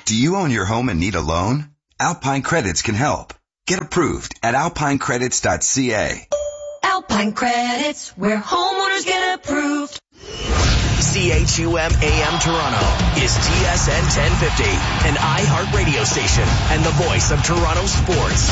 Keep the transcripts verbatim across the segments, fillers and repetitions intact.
Do you own your home and need a loan? Alpine Credits can help. Get approved at alpine credits dot c a. Alpine Credits, where homeowners get approved. C H U M A M Toronto is T S N ten fifty, an iHeart radio station and the voice of Toronto sports.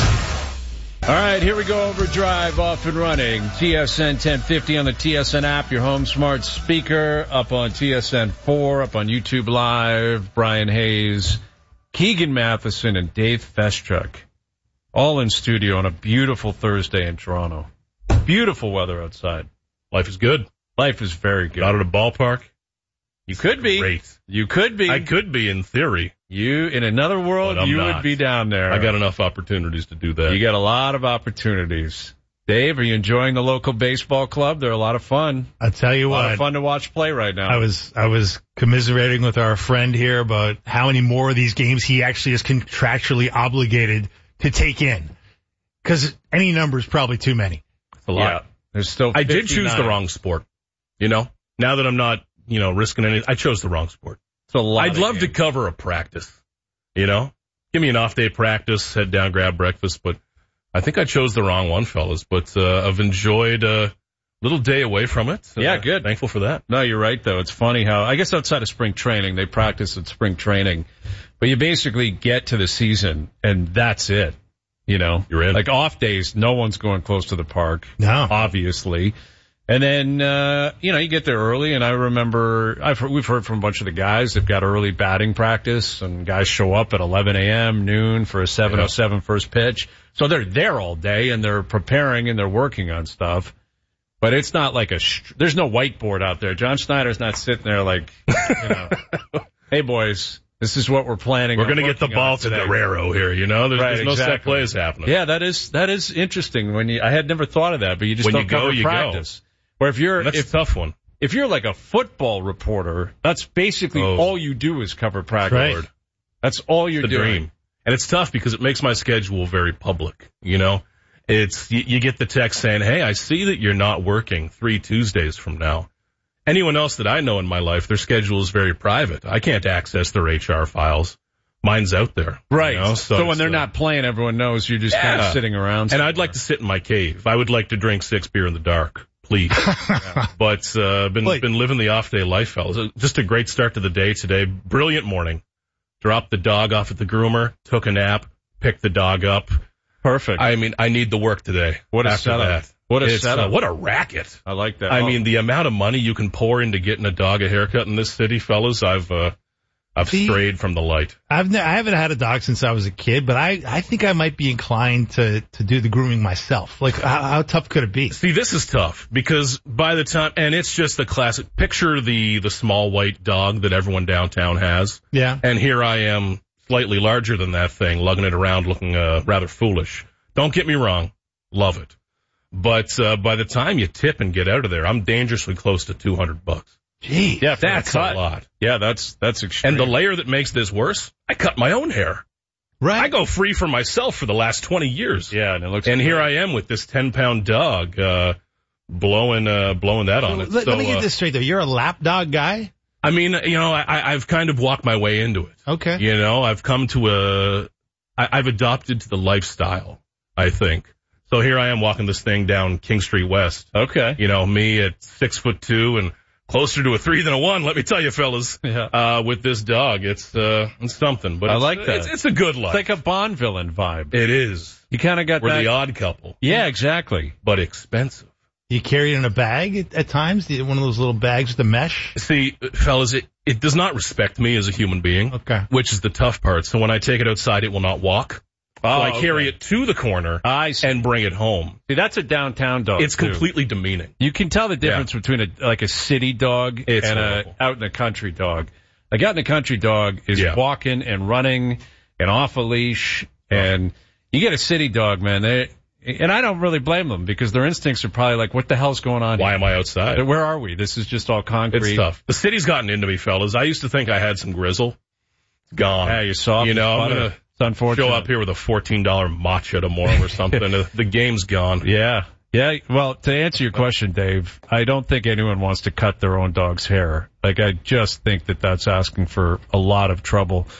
All right, here we go. Overdrive off and running. T S N ten fifty on the T S N app, your home smart speaker, up on T S N four, up on YouTube Live. Brian Hayes, Keegan Matheson, and Dave Feschuk, all in studio on a beautiful Thursday in Toronto. Beautiful weather outside. Life is good. Life is very good. Out at a ballpark. You could be. Great. You could be. I could be in theory. You, in another world, you not. would be down there. I got enough opportunities to do that. You got a lot of opportunities. Dave, are you enjoying the local baseball club? They're a lot of fun. I'll tell you a what. A lot of fun to watch play right now. I was, I was commiserating with our friend here about how many more of these games he actually is contractually obligated to take in. Because any number is probably too many. It's a lot. Yeah, there's still I did choose the wrong sport. You know, now that I'm not, you know, risking anything, I chose the wrong sport. It's a lot. I'd love games. to cover a practice. You know, give me an off day practice, head down, grab breakfast, but I think I chose the wrong one, fellas. But uh, I've enjoyed a little day away from it. Yeah, uh, good. Thankful for that. No, you're right, though. It's funny how, I guess outside of spring training, they practice at spring training, but you basically get to the season, and that's it. You know, you're in. Like off days, no one's going close to the park. No. Obviously. And then, uh, you know, you get there early, and I remember, I've heard, we've heard from a bunch of the guys, they've got early batting practice, and guys show up at eleven a.m., noon for a seven oh seven first pitch. So they're there all day, and they're preparing, and they're working on stuff. But it's not like a, sh- there's no whiteboard out there. John Schneider's not sitting there like, you know, hey boys, this is what we're planning. We're going to get the ball to Guerrero here, you know? There's, right, there's no exactly. set plays happening. Yeah, that is, that is interesting when you, I had never thought of that, but you just when don't you go, cover you practice. Go. Or if you're, that's if, a tough one. If you're like a football reporter, that's basically oh. all you do is cover practice. Right. That's all you're the doing. Dream. And it's tough because it makes my schedule very public, you know? It's, you, you get the text saying, hey, I see that you're not working three Tuesdays from now. Anyone else that I know in my life, their schedule is very private. I can't access their H R files. Mine's out there. Right. You know? So, so when they're uh, not playing, everyone knows you're just yeah. kind of sitting around. And I'd like to sit in my cave. I would like to drink six beer in the dark. Please. yeah. But, uh, been, Wait. been living the off day life, fellas. Just a great start to the day today. Brilliant morning. Dropped the dog off at the groomer, took a nap, picked the dog up. Perfect. I mean, I need the work today. What a after setup. That. What a it's, setup. Uh, what a racket. I like that. I oh. mean, the amount of money you can pour into getting a dog a haircut in this city, fellas, I've, uh, I've See, strayed from the light. I've ne- I haven't had a dog since I was a kid, but I, I think I might be inclined to, to do the grooming myself. Like, how, how tough could it be? See, this is tough because by the time, and it's just the classic, picture the, the small white dog that everyone downtown has. Yeah. And here I am, slightly larger than that thing, lugging it around looking, uh, rather foolish. Don't get me wrong. Love it. But, uh, by the time you tip and get out of there, I'm dangerously close to two hundred bucks. Gee. Yeah, that's a lot. Yeah, that's, that's extreme. And the layer that makes this worse, I cut my own hair. Right. I go free for myself for the last twenty years. Yeah, and it looks And great. here I am with this ten pound dog, uh, blowing, uh, blowing that on it. Let, so, let me get uh, this straight though. You're a lap dog guy? I mean, you know, I, I've kind of walked my way into it. Okay. You know, I've come to a, I, I've adopted to the lifestyle, I think. So here I am walking this thing down King Street West. Okay. You know, me at six foot two and closer to a three than a one, let me tell you, fellas. Yeah. Uh, with this dog, it's, uh, it's something. But I it's, like that. It's, it's a good life. It's like a Bond villain vibe. It is. You kind of got We're that. the odd couple. Yeah, exactly. But expensive. You carry it in a bag at, at times? One of those little bags with the mesh? See, fellas, it, it does not respect me as a human being. Okay. Which is the tough part. So when I take it outside, it will not walk. Oh, so I carry okay. it to the corner I see. and bring it home. See, that's a downtown dog. It's too. completely demeaning. You can tell the difference Yeah. between a like a city dog It's and horrible. a out in the country dog. Like out in the country dog is Yeah. walking and running and off a leash, and you get a city dog, man. They and I don't really blame them because their instincts are probably like, what the hell's going on? Why here? am I outside? Where are we? This is just all concrete. It's tough. The city's gotten into me, fellas. I used to think I had some grizzle. It's gone. Yeah, you saw. You know, I'm gonna It's unfortunate. show up here with a fourteen dollar matcha tomorrow or something. the, the game's gone. Yeah. Yeah. Well, to answer your question, Dave, I don't think anyone wants to cut their own dog's hair. Like, I just think that that's asking for a lot of trouble.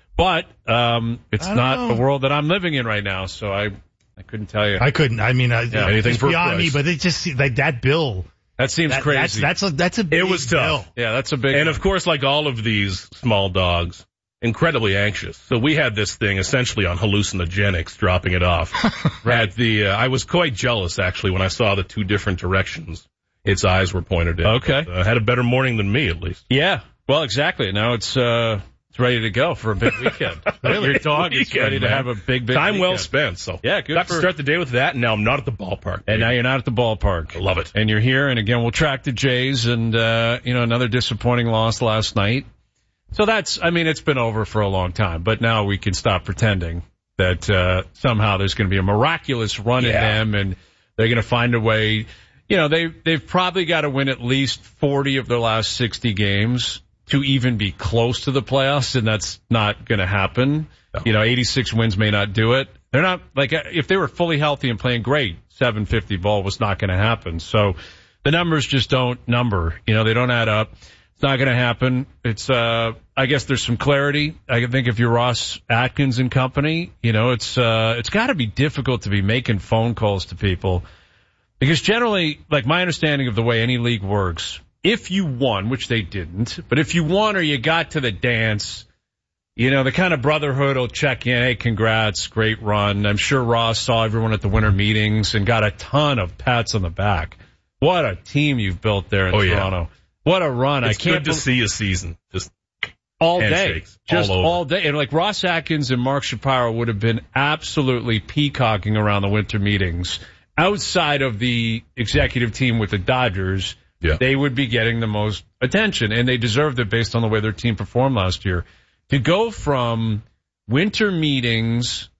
But um, it's I not don't the know. world that I'm living in right now, so I I couldn't tell you. I couldn't. I mean, I, Yeah, anything it's for a beyond price. me, but it just like that bill. that seems That, crazy. That's that's a that's a big It was tough. bill. yeah, that's a big. And one. of course, like all of these small dogs, incredibly anxious. So we had this thing essentially on hallucinogenics, dropping it off. At the, uh, I was quite jealous actually when I saw the two different directions its eyes were pointed in. Okay. But, uh, had a better morning than me at least. Yeah, well, exactly. Now it's uh it's ready to go for a big weekend. Your dog is Weekend, ready to man. have a big, big Time well weekend. spent. So Yeah, good got for- to start the day with that, and now I'm not at the ballpark. And now you're not at the ballpark. I love it. And you're here, and again, we'll track the Jays, and, uh, you know, another disappointing loss last night. So that's, I mean, it's been over for a long time, but now we can stop pretending that, uh, somehow there's going to be a miraculous run Yeah. in them, and they're going to find a way. You know, they, they've probably got to win at least forty of their last sixty games to even be close to the playoffs, and that's not going to happen. No. You know, eighty-six wins may not do it. They're not, like, if they were fully healthy and playing great, seven fifty ball was not going to happen. So the numbers just don't number. You know, they don't add up. It's not going to happen. It's, uh, I guess there's some clarity. I think if you're Ross Atkins and company, you know, it's, uh, it's got to be difficult to be making phone calls to people. Because generally, like my understanding of the way any league works, if you won, which they didn't, but if you won or you got to the dance, you know, the kind of brotherhood will check in, hey, congrats, great run. I'm sure Ross saw everyone at the winter meetings and got a ton of pats on the back. What a team you've built there in Oh, yeah. Toronto. What a run. It's I can't good to bel- see a season. Just all day. handshakes Just all over. all day. And like Ross Atkins and Mark Shapiro would have been absolutely peacocking around the winter meetings. Outside of the executive team with the Dodgers, Yeah. they would be getting the most attention, and they deserved it based on the way their team performed last year. To go from winter meetings,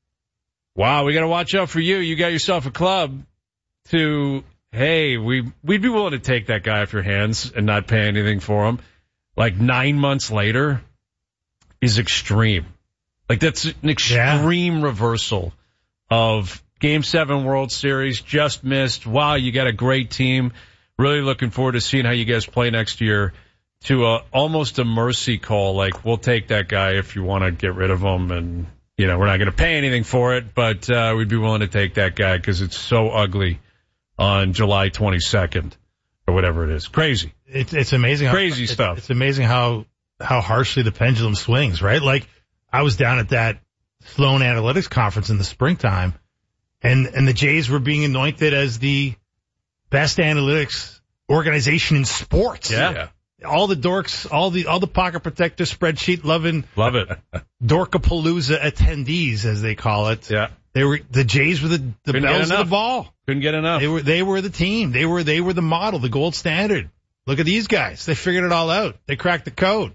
wow, we got to watch out for you. You got yourself a club, to, hey, we, we'd be willing to take that guy off your hands and not pay anything for him. Like nine months later is extreme. Like that's an extreme reversal of Game seven World Series, just missed. Wow, you got a great team. Really looking forward to seeing how you guys play next year. To a, almost a mercy call, like, we'll take that guy if you want to get rid of him, and, you know, we're not going to pay anything for it, but uh, we'd be willing to take that guy because it's so ugly on July twenty-second or whatever it is. Crazy. It's it's amazing. How, Crazy it's, stuff. It's amazing how how harshly the pendulum swings, right? Like I was down at that Sloan Analytics conference in the springtime, and and the Jays were being anointed as the best analytics organization in sports. Yeah. All the dorks, all the all the pocket protector spreadsheet loving Love it. Dorkapalooza attendees, as they call it. Yeah. They were the Jays were the the Couldn't get bells of enough. the ball. Couldn't get enough. They were they were the team. They were they were the model, the gold standard. Look at these guys. They figured it all out. They cracked the code.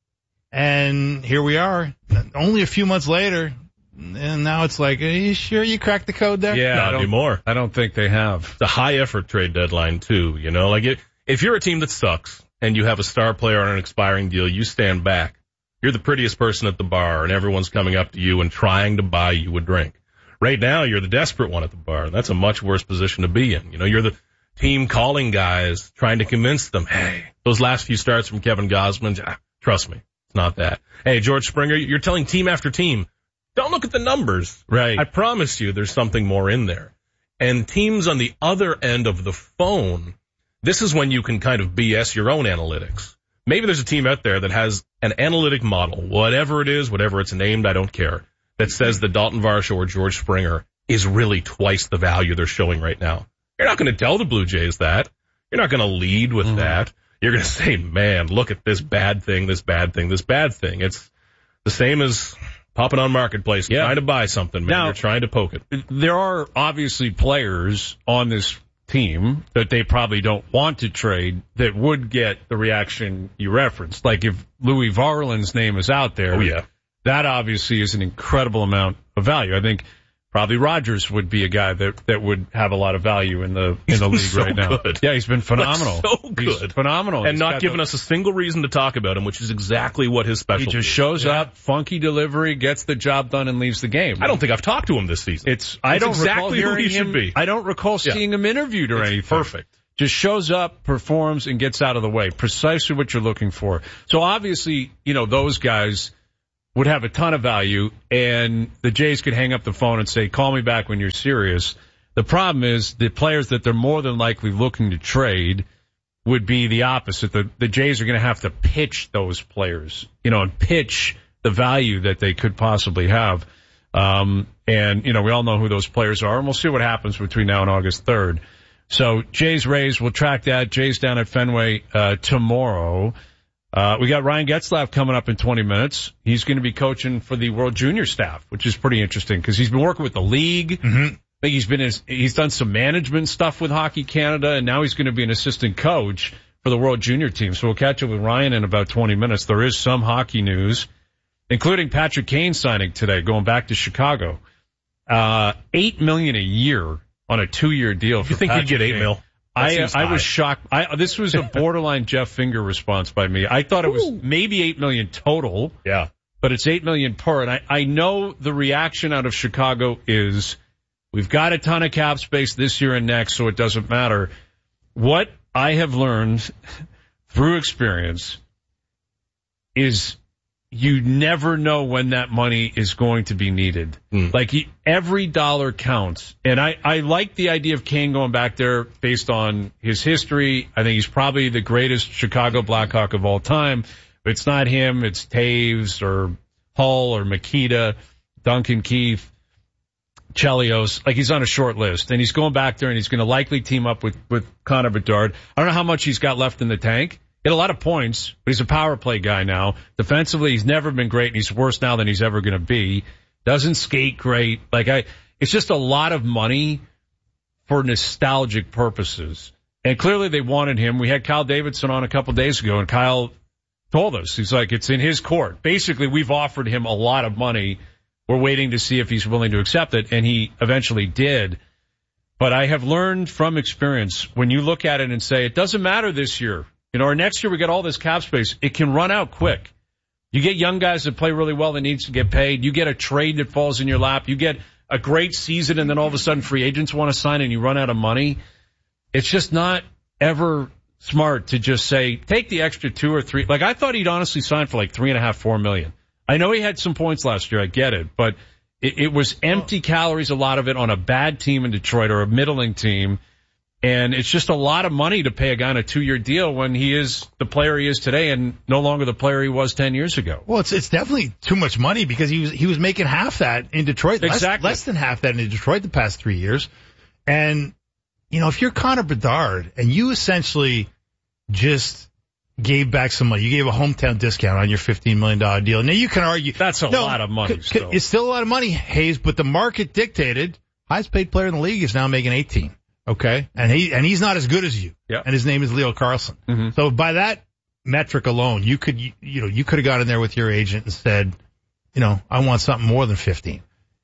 And here we are, only a few months later, and now it's like, are you sure you cracked the code there? Yeah, I not don't- anymore. I don't think they have. It's a high effort trade deadline too, you know, like it, if you're a team that sucks and you have a star player on an expiring deal, you stand back. You're the prettiest person at the bar and everyone's coming up to you and trying to buy you a drink. Right now, you're the desperate one at the bar. That's a much worse position to be in. You know, you're the team calling guys, trying to convince them, hey, those last few starts from Kevin Gausman, ah, trust me, it's not that. Hey, George Springer, you're telling team after team, don't look at the numbers. Right. I promise you there's something more in there. And teams on the other end of the phone, this is when you can kind of B S your own analytics. Maybe there's a team out there that has an analytic model, whatever it is, whatever it's named, I don't care, that says that Dalton Varsho or George Springer is really twice the value they're showing right now. You're not going to tell the Blue Jays that. You're not going to lead with mm-hmm. that. You're going to say, man, look at this bad thing, this bad thing, this bad thing. It's the same as popping on Marketplace, yeah. trying to buy something, man. Now, you're trying to poke it. There are obviously players on this team that they probably don't want to trade that would get the reaction you referenced. Like if Louis Varland's name is out there, oh, yeah. that obviously is an incredible amount of value. I think probably Rogers would be a guy that, that would have a lot of value in the in the league so right now. Good. Yeah, he's been phenomenal. That's so good. He's phenomenal. And he's not giving the, us a single reason to talk about him, which is exactly what his specialty He just is. shows yeah. up, funky delivery, gets the job done, and leaves the game. I don't think I've talked to him this season. It's I That's don't exactly recall who hearing he should him, be. I don't recall seeing yeah. him interviewed or it's anything. Perfect. Just shows up, performs, and gets out of the way. Precisely what you're looking for. So obviously, you know, those guys would have a ton of value, and the Jays could hang up the phone and say, call me back when you're serious. The problem is the players that they're more than likely looking to trade would be the opposite. The, the Jays are going to have to pitch those players, you know, and pitch the value that they could possibly have. Um, and, you know, we all know who those players are, and we'll see what happens between now and August third. So Jays, Rays, we'll track that. Jays down at Fenway uh, tomorrow. Uh, we got Ryan Getzlaff coming up in twenty minutes. He's going to be coaching for the World Junior staff, which is pretty interesting because he's been working with the league. Mm-hmm. I think he's been he's done some management stuff with Hockey Canada, and now he's going to be an assistant coach for the World Junior team. So we'll catch up with Ryan in about twenty minutes. There is some hockey news, including Patrick Kane signing today, going back to Chicago. Uh, eight million a year on a two-year deal. For you think Patrick he'd get eight Kane. mil? I, I was shocked. I, this was a borderline Jeff Finger response by me. I thought it was Ooh. maybe eight million total. Yeah. But it's eight million per. And I, I know the reaction out of Chicago is we've got a ton of cap space this year and next, so it doesn't matter. What I have learned through experience is you never know when that money is going to be needed. Mm. Like he, every dollar counts. And I, I like the idea of Kane going back there based on his history. I think he's probably the greatest Chicago Blackhawk of all time. If it's not him, it's Taves or Hull or Makita, Duncan Keith, Chelios. Like he's on a short list. And he's going back there and he's going to likely team up with, with Connor Bedard. I don't know how much he's got left in the tank. He had a lot of points, but he's a power play guy now. Defensively, he's never been great, and he's worse now than he's ever going to be. Doesn't skate great. Like I, it's just a lot of money for nostalgic purposes. And clearly they wanted him. We had Kyle Davidson on a couple days ago, and Kyle told us, he's like, it's in his court. Basically, we've offered him a lot of money. We're waiting to see if he's willing to accept it, and he eventually did. But I have learned from experience, when you look at it and say, it doesn't matter this year. You know, or next year we get all this cap space. It can run out quick. You get young guys that play really well that needs to get paid. You get a trade that falls in your lap. You get a great season and then all of a sudden free agents want to sign and you run out of money. It's just not ever smart to just say, take the extra two or three. Like I thought he'd honestly sign for like three and a half, four million. I know he had some points last year. I get it, but it, it was empty calories, a lot of it on a bad team in Detroit or a middling team. And it's just a lot of money to pay a guy on a two-year deal when he is the player he is today and no longer the player he was ten years ago. Well, it's it's definitely too much money because he was he was making half that in Detroit, exactly. less, less than half that in Detroit the past three years. And, you know, if you're Connor Bedard and you essentially just gave back some money, you gave a hometown discount on your fifteen million dollars deal. Now, you can argue. That's a no, lot of money c- still. It's still a lot of money, Hayes, but the market dictated highest paid player in the league is now making eighteen. Okay, and he and he's not as good as you. Yeah. And his name is Leo Carlson. Mm-hmm. So by that metric alone, you could you, you know you could have got in there with your agent and said, you know, I want something more than fifteen.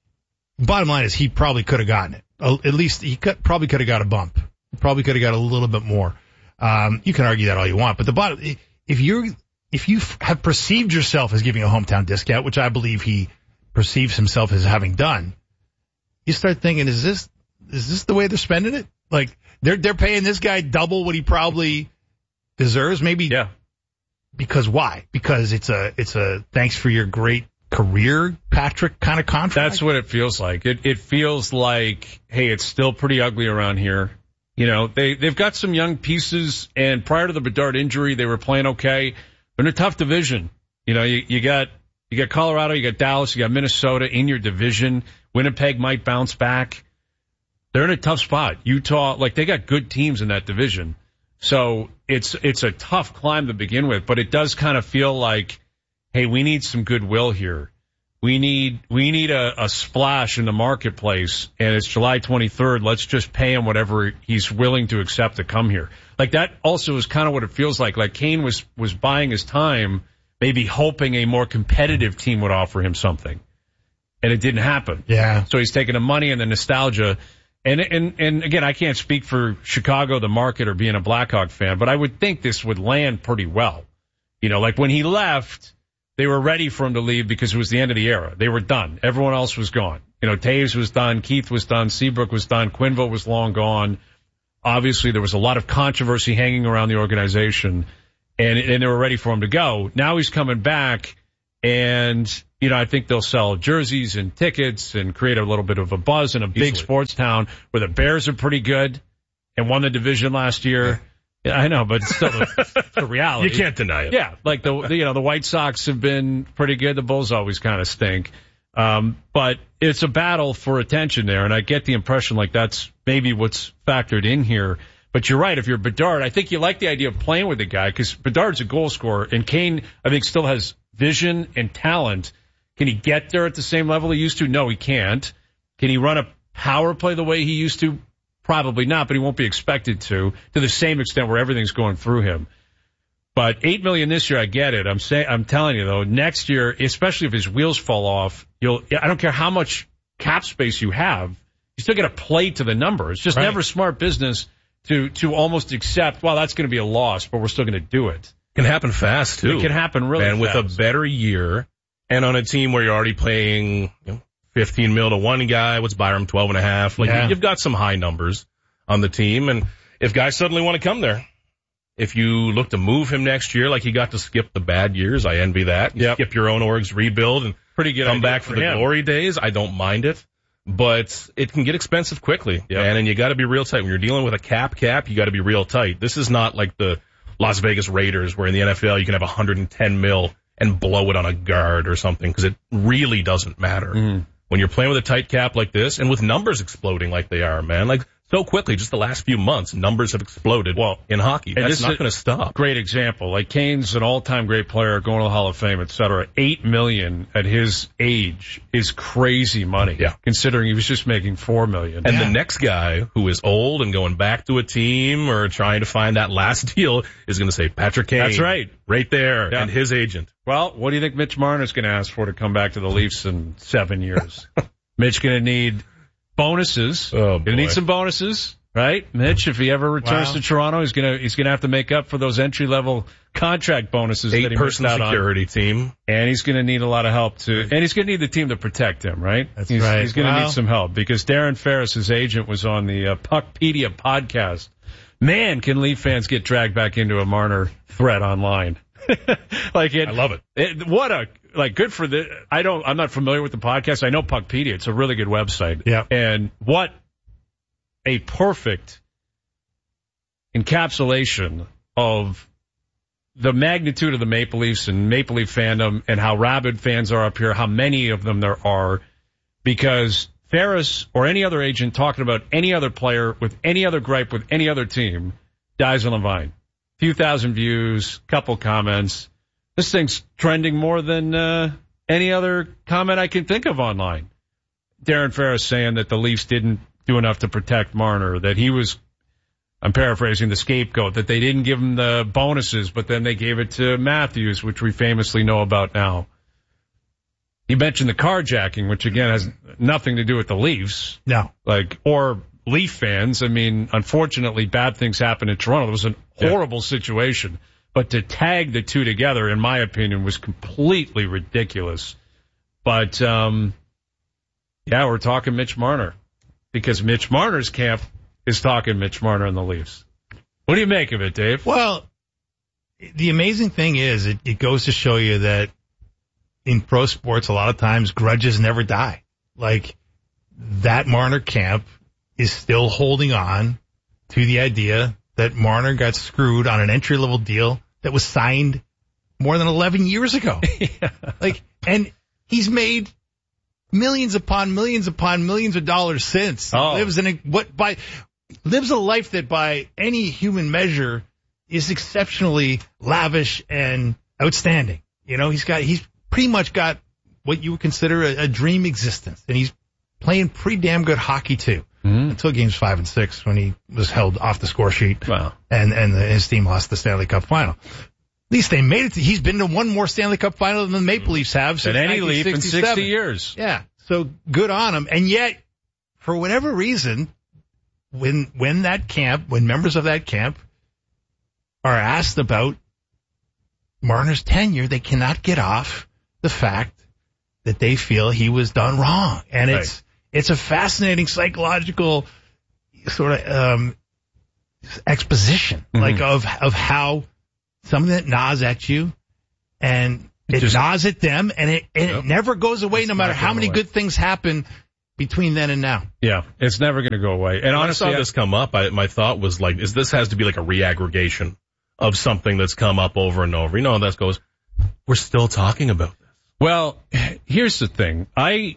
Bottom line is he probably could have gotten it. At least he could, probably could have got a bump. Probably could have got a little bit more. Um, you can argue that all you want, but the bottom, if you if you have perceived yourself as giving a hometown discount, which I believe he perceives himself as having done, you start thinking, is this is this the way they're spending it? Like, they're they're paying this guy double what he probably deserves, maybe. Yeah. Because why? Because it's a it's a thanks for your great career, Patrick, kind of contract. That's what it feels like. It it feels like, hey, it's still pretty ugly around here. You know, they they've got some young pieces, and prior to the Bedard injury, they were playing okay. They're in a tough division. You know, you you got you got Colorado, you got Dallas, you got Minnesota in your division. Winnipeg might bounce back. They're in a tough spot. Utah, like they got good teams in that division. So it's, it's a tough climb to begin with, but it does kind of feel like, hey, we need some goodwill here. We need, we need a, a splash in the marketplace, and it's July twenty-third. Let's just pay him whatever he's willing to accept to come here. Like that also is kind of what it feels like. Like Kane was, was buying his time, maybe hoping a more competitive team would offer him something. And it didn't happen. Yeah. So he's taking the money and the nostalgia. And, and, and again, I can't speak for Chicago, the market, or being a Blackhawk fan, but I would think this would land pretty well. You know, like when he left, they were ready for him to leave because it was the end of the era. They were done. Everyone else was gone. You know, Taves was done. Keith was done. Seabrook was done. Quinville was long gone. Obviously, there was a lot of controversy hanging around the organization, and, and they were ready for him to go. Now he's coming back, and, you know, I think they'll sell jerseys and tickets and create a little bit of a buzz in a big Easily. sports town where the Bears are pretty good and won the division last year. Yeah, I know, but it's still a, it's a reality. You can't deny it. Yeah, like the, the you know the White Sox have been pretty good. The Bulls always kind of stink, um, but it's a battle for attention there, and I get the impression like that's maybe what's factored in here. But you're right. If you're Bedard, I think you like the idea of playing with the guy because Bedard's a goal scorer, and Kane I think still has vision and talent. Can he get there at the same level he used to? No, he can't. Can he run a power play the way he used to? Probably not, but he won't be expected to, to the same extent where everything's going through him. But eight million this year, I get it. I'm saying, I'm telling you though, next year, especially if his wheels fall off, you'll, I don't care how much cap space you have, you still got to play to the number. It's just Right. never smart business to, to almost accept, well, that's going to be a loss, but we're still going to do it. Can happen fast too. It can happen really and fast. with a better year and on a team where you're already paying, you know, fifteen mil to one guy, what's Byram, twelve and a half. Like Yeah. you've got some high numbers on the team. And if guys suddenly want to come there, if you look to move him next year, like he got to skip the bad years, I envy that. Yep. Skip your own org's rebuild and Pretty good come idea back for, for the him. glory days. I don't mind it, but it can get expensive quickly. Yep. Man, and you got to be real tight. When you're dealing with a cap cap, you got to be real tight. This is not like the Las Vegas Raiders where in the N F L you can have one hundred ten mil and blow it on a guard or something because it really doesn't matter. Mm. When you're playing with a tight cap like this and with numbers exploding like they are, man, like so quickly, just the last few months, numbers have exploded Well, in hockey. and That's this not is- going to stop. Great example. Like Kane's an all-time great player, going to the Hall of Fame, et cetera. Eight million at his age is crazy money. Yeah. Considering he was just making four million. And Yeah. the next guy who is old and going back to a team or trying to find that last deal is going to say Patrick Kane. That's right. Right there. Yeah. And his agent. Well, what do you think Mitch Marner's going to ask for to come back to the Leafs in seven years? Mitch going to need bonuses. Oh, Going to boy. need some bonuses, right? Mitch, if he ever returns Wow. to Toronto, he's going to he's going to have to make up for those entry level contract bonuses that he Eight missed person out on. security team. And he's going to need a lot of help too. And he's going to need the team to protect him, right? That's he's, right. He's going to Wow. need some help because Darren Ferris, his agent, was on the uh, Puckpedia podcast. Man, can Leaf fans get dragged back into a Marner thread online? like it, I love it. it. What a like good for the. I don't. I'm not familiar with the podcast. I know Puckpedia. It's a really good website. Yeah. And what a perfect encapsulation of the magnitude of the Maple Leafs and Maple Leaf fandom and how rabid fans are up here, how many of them there are, because Ferris or any other agent talking about any other player with any other gripe with any other team dies on the vine. Few thousand views, couple comments. This thing's trending more than uh, any other comment I can think of online. Darren Ferris saying that the Leafs didn't do enough to protect Marner, that he was, I'm paraphrasing, the scapegoat, that they didn't give him the bonuses, but then they gave it to Matthews, which we famously know about now. He mentioned the carjacking, which again has nothing to do with the Leafs, No. like, or Leaf fans. I mean, unfortunately, bad things happen in Toronto. It was a horrible situation, but to tag the two together, in my opinion, was completely ridiculous. But, um, yeah, we're talking Mitch Marner because Mitch Marner's camp is talking Mitch Marner and the Leafs. What do you make of it, Dave? Well, the amazing thing is it, it goes to show you that in pro sports, a lot of times grudges never die. Like that Marner camp is still holding on to the idea that Marner got screwed on an entry level deal that was signed more than eleven years ago. yeah. Like, and he's made millions upon millions upon millions of dollars since. He Oh. lives in a, what by, lives a life that by any human measure is exceptionally lavish and outstanding. You know, he's got, he's pretty much got what you would consider a, a dream existence, and he's playing pretty damn good hockey too. Mm-hmm. Until games five and six when he was held off the score sheet. Wow. And, and his team lost the Stanley Cup final. At least they made it to, he's been to one more Stanley Cup final than the Maple Leafs have since Than any Leaf in nineteen sixty-seven. sixty years. Yeah. So good on him. And yet, for whatever reason, when, when that camp, when members of that camp are asked about Marner's tenure, they cannot get off the fact that they feel he was done wrong. And Right. it's, it's a fascinating psychological sort of, um, exposition, Mhm. like of, of how something that gnaws at you and It Just- gnaws at them, and it and Yep. it never goes away, It's no matter not how going many away. good things happen between then and now. Yeah, it's never going to go away. And When honestly, I saw I- this come up, I, my thought was like, is this has to be like a reaggregation of something that's come up over and over. You know, and that goes, we're still talking about this. well, here's the thing. I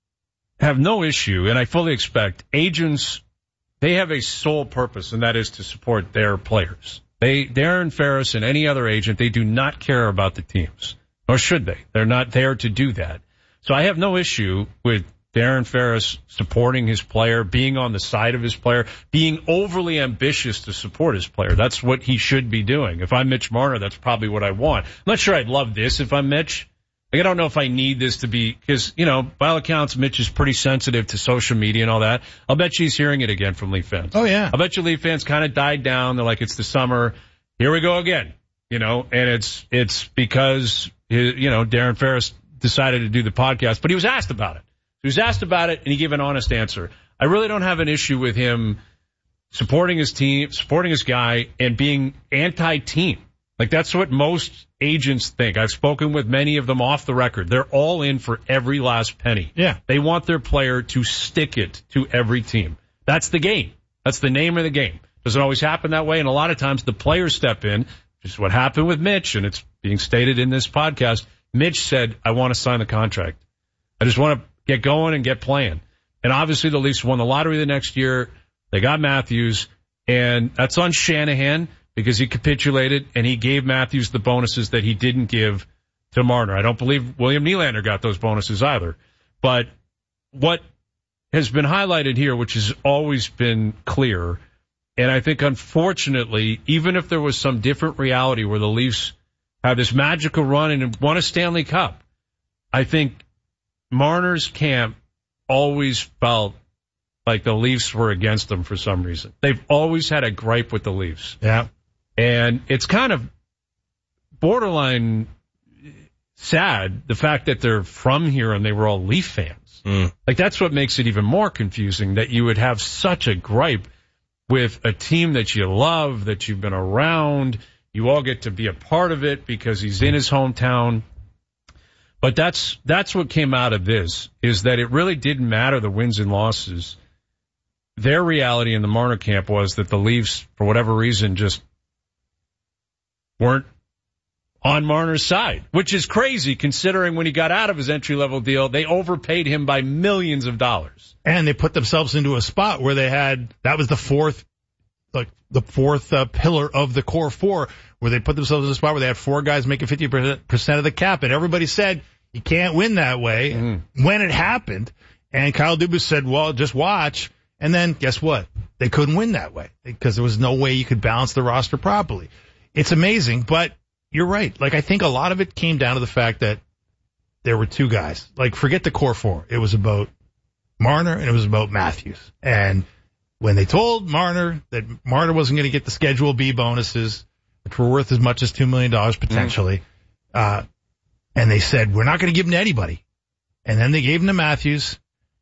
have no issue, and I fully expect agents, they have a sole purpose, and that is to support their players. They, Darren Ferris and any other agent, they do not care about the teams. Or should they? They're not there to do that. So I have no issue with Darren Ferris supporting his player, being on the side of his player, being overly ambitious to support his player. That's what he should be doing. If I'm Mitch Marner, that's probably what I want. I'm not sure I'd love this if I'm Mitch. Like, I don't know if I need this to be, because, you know, by all accounts, Mitch is pretty sensitive to social media and all that. I'll bet you he's hearing it again from Leaf fans. Oh, yeah. I bet you Leaf fans kind of died down. They're like, it's the summer. Here we go again. You know, and it's, it's because, you know, Darren Ferris decided to do the podcast, but he was asked about it. He was asked about it and he gave an honest answer. I really don't have an issue with him supporting his team, supporting his guy, and being anti-team. Like, that's what most agents think. I've spoken with many of them off the record. They're all in for every last penny. Yeah. They want their player to stick it to every team. That's the game. That's the name of the game. Doesn't always happen that way, and a lot of times the players step in, which is what happened with Mitch, and it's being stated in this podcast. Mitch said, I want to sign the contract. I just want to get going and get playing. And obviously the Leafs won the lottery the next year. They got Matthews, and that's on Shanahan because he capitulated and he gave Matthews the bonuses that he didn't give to Marner. I don't believe William Nylander got those bonuses either. But what has been highlighted here, which has always been clear, and I think unfortunately, even if there was some different reality where the Leafs have this magical run and won a Stanley Cup, I think Marner's camp always felt like the Leafs were against them for some reason. They've always had a gripe with the Leafs. Yeah. And it's kind of borderline sad, the fact that they're from here and they were all Leaf fans. Mm. Like, that's what makes it even more confusing, that you would have such a gripe with a team that you love, that you've been around. You all get to be a part of it because he's in his hometown. But that's that's what came out of this, is that it really didn't matter the wins and losses. Their reality in the Marner camp was that the Leafs, for whatever reason, just weren't on Marner's side, which is crazy considering when he got out of his entry-level deal, they overpaid him by millions of dollars. And they put themselves into a spot where they had, that was the fourth, like the fourth uh, pillar of the core four, where they put themselves in a spot where they had four guys making fifty percent of the cap. And everybody said, you can't win that way. Mm. When it happened, and Kyle Dubas said, well, just watch. And then guess what? They couldn't win that way because there was no way you could balance the roster properly. It's amazing, but you're right. Like, I think a lot of it came down to the fact that there were two guys. Like, forget the core four. It was about Marner and it was about Matthews. And when they told Marner that Marner wasn't going to get the Schedule B bonuses, which were worth as much as two million dollars potentially, mm-hmm. uh, and they said, we're not going to give them to anybody. And then they gave them to Matthews.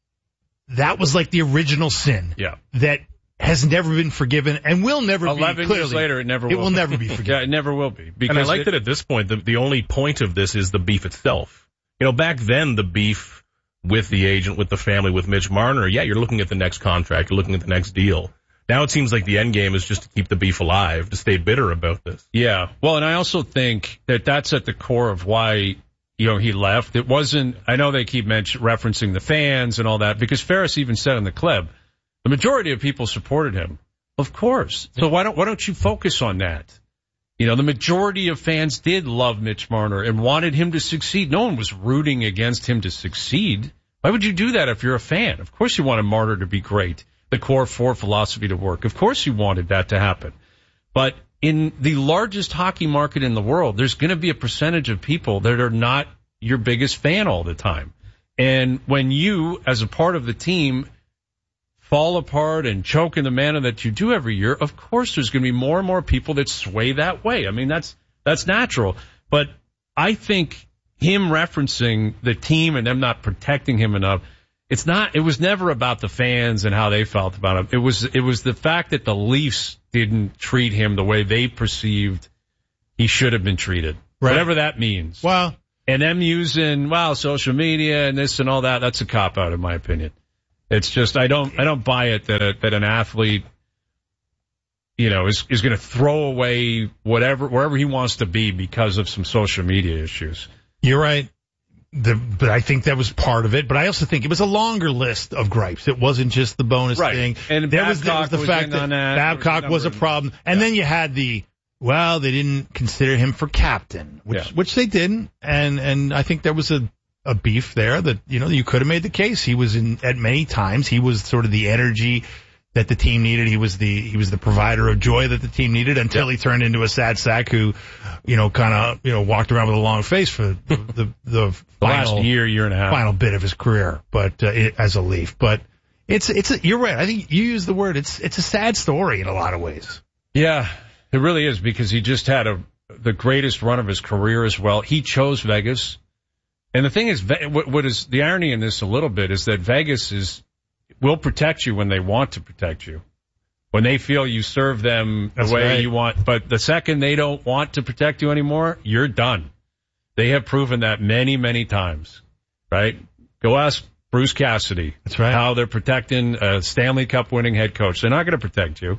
That was like the original sin. Yeah. That has never been forgiven and will never be. Eleven Clearly, years later, it never it will. will never be forgiven. Yeah, it never will be. Because And I like it, that at this point, the, the only point of this is the beef itself. You know, back then, the beef with the agent, with the family, with Mitch Marner, yeah, you're looking at the next contract, you're looking at the next deal. Now it seems like the end game is just to keep the beef alive, to stay bitter about this. Yeah. Well, and I also think that that's at the core of why, you know, he left. It wasn't, I know they keep mention, referencing the fans and all that, because Ferris even said in the clip, the majority of people supported him. Of course. So why don't, why don't you focus on that? You know, the majority of fans did love Mitch Marner and wanted him to succeed. No one was rooting against him to succeed. Why would you do that if you're a fan? Of course you wanted Marner to be great, the core four philosophy to work. Of course you wanted that to happen. But in the largest hockey market in the world, there's going to be a percentage of people that are not your biggest fan all the time. And when you, as a part of the team, fall apart and choke in the manner that you do every year, of course there's going to be more and more people that sway that way. I mean, that's that's natural. But I think him referencing the team and them not protecting him enough, it's not, it was never about the fans and how they felt about him. It was, it was the fact that the Leafs didn't treat him the way they perceived he should have been treated. Right. Whatever that means. Well, And them using, well, social media and this and all that, that's a cop-out in my opinion. It's just, I don't, I don't buy it that a, that an athlete, you know, is, is going to throw away whatever, wherever he wants to be because of some social media issues. You're right. The, but I think that was part of it. But I also think it was a longer list of gripes. It wasn't just the bonus right. thing. And there was, there was the was fact that, that Babcock was a, was a problem. And yeah. then you had the, well, they didn't consider him for captain, which yeah. which they didn't. And and I think there was a, a beef there that, you know, you could have made the case. He was in, at many times, he was sort of the energy that the team needed. He was the, he was the provider of joy that the team needed until he turned into a sad sack who, you know, kind of, you know, walked around with a long face for the, the, the, the final, last year, year and a half, final bit of his career, but, uh, it, as a Leaf. But it's, it's, a, you're right. I think you used the word. It's, it's a sad story in a lot of ways. Yeah, it really is because he just had a, the greatest run of his career as well. He chose Vegas. And the thing is, what, what is the irony in this a little bit is that Vegas is, will protect you when they want to protect you, when they feel you serve them the That's way right. you want. But the second they don't want to protect you anymore, you're done. They have proven that many, many times, right? Go ask Bruce Cassidy. That's right. How they're protecting a Stanley Cup winning head coach. They're not going to protect you.